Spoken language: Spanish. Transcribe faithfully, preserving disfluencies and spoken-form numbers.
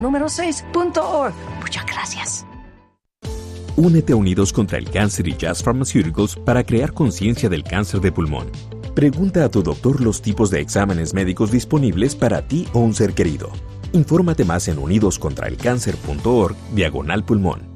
número seis punto org. Muchas gracias. Únete a Unidos contra el Cáncer y Jazz Pharmaceuticals para crear conciencia del cáncer de pulmón. Pregunta a tu doctor los tipos de exámenes médicos disponibles para ti o un ser querido. Infórmate más en unidos contra el cáncer punto org diagonal pulmón.